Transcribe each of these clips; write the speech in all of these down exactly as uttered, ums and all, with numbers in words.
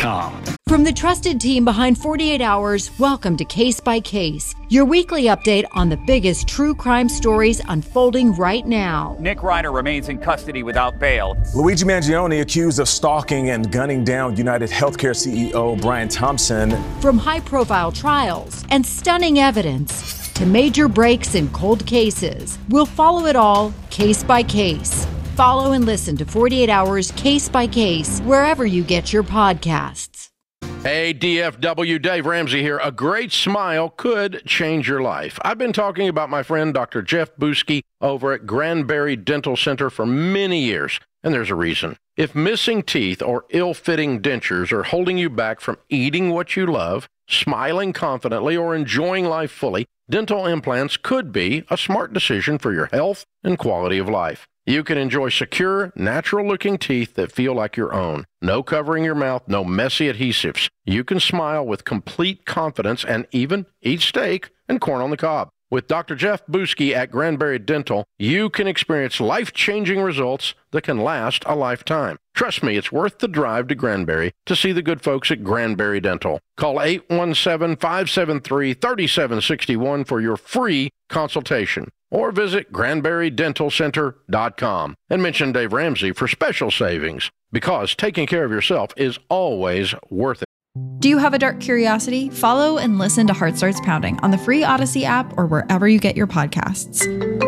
com. From the trusted team behind forty-eight hours, welcome to Case by Case, your weekly update on the biggest true crime stories unfolding right now. Nick Reiner remains in custody without bail. Luigi Mangione accused of stalking and gunning down United Healthcare C E O Brian Thompson. From high-profile trials and stunning evidence to major breaks in cold cases, we'll follow it all case by case. Follow and listen to forty-eight hours Case by Case wherever you get your podcasts. Hey, D F W, Dave Ramsey here. A great smile could change your life. I've been talking about my friend Doctor Jeff Buski over at Granbury Dental Center for many years, and there's a reason. If missing teeth or ill-fitting dentures are holding you back from eating what you love, smiling confidently, or enjoying life fully, dental implants could be a smart decision for your health and quality of life. You can enjoy secure, natural-looking teeth that feel like your own. No covering your mouth, no messy adhesives. You can smile with complete confidence and even eat steak and corn on the cob. With Doctor Jeff Buski at Granbury Dental, you can experience life-changing results that can last a lifetime. Trust me, it's worth the drive to Granbury to see the good folks at Granbury Dental. Call eight one seven, five seven three, three seven six one for your free consultation, or visit Granbury Dental Center dot com and mention Dave Ramsey for special savings, because taking care of yourself is always worth it. Do you have a dark curiosity? Follow and listen to Heart Starts Pounding on the free Odyssey app or wherever you get your podcasts.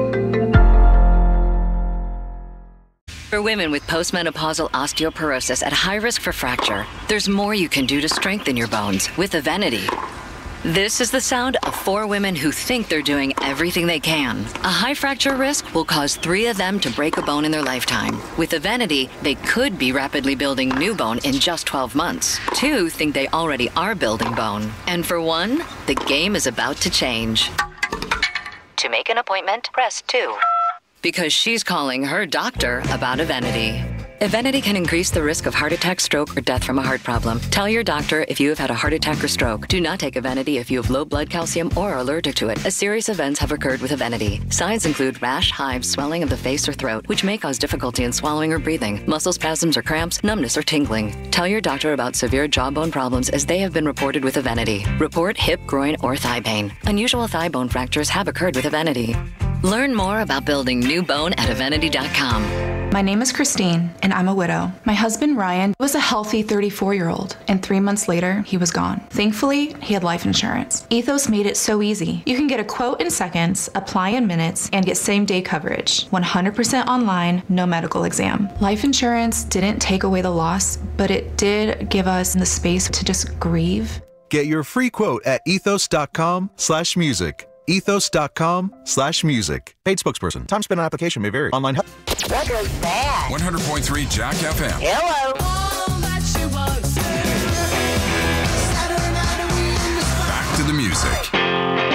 For women with postmenopausal osteoporosis at high risk for fracture, there's more you can do to strengthen your bones with Evenity. This is the sound of four women who think they're doing everything they can. A high fracture risk will cause three of them to break a bone in their lifetime. With Evenity, they could be rapidly building new bone in just twelve months. Two think they already are building bone. And for one, the game is about to change. To make an appointment, press two. Because she's calling her doctor about Evenity. Evenity can increase the risk of heart attack, stroke, or death from a heart problem. Tell your doctor if you have had a heart attack or stroke. Do not take Evenity if you have low blood calcium or are allergic to it, as serious events have occurred with Evenity. Signs include rash, hives, swelling of the face or throat, which may cause difficulty in swallowing or breathing, muscle spasms or cramps, numbness or tingling. Tell your doctor about severe jawbone problems, as they have been reported with Evenity. Report hip, groin, or thigh pain. Unusual thigh bone fractures have occurred with Evenity. Learn more about building new bone at Evenity dot com. My name is Christine, and I'm a widow. My husband, Ryan, was a healthy thirty-four-year-old, and three months later, he was gone. Thankfully, he had life insurance. Ethos made it so easy. You can get a quote in seconds, apply in minutes, and get same-day coverage. one hundred percent online, no medical exam. Life insurance didn't take away the loss, but it did give us the space to just grieve. Get your free quote at ethos dot com slash music. ethos dot com slash music. Paid spokesperson. Time spent on application may vary. Online help. That goes bad. one hundred point three Jack F M. Hello.